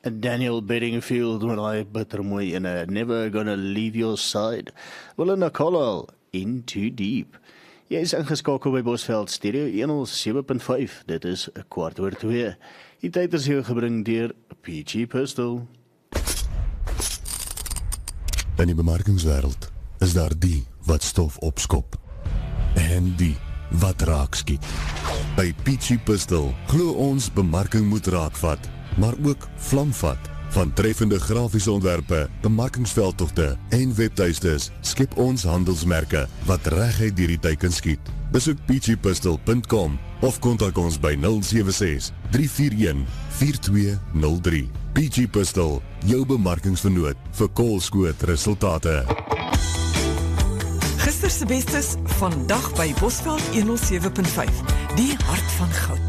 Daniel Bedingfield met daai bittermooi en Never Gonna Leave Your Side. Willem Collal, In Too Deep. Jy is ingeskakel by Bosveld Stereo 107.5. Dit is 1:15. Die tyd is jou gebring deur PG Pistol. In die bemarkingswêreld is daar die wat stof opskop en die wat raak skiet. By PG Pistol glo ons bemarking moet raakvat, maar ook vlamvat. Van treffende grafiese ontwerpe, bemarkingsveldtogte en webtuistes skep ons handelsmerke wat reguit deur die teiken skiet. Besoek pgpistol.com of kontak ons by 076 341 4203. PG Pistol, jou bemarkingsvernoot vir koolskoot resultate. Gister se bestes vandag by Bosveld 107.5, die hart van goud.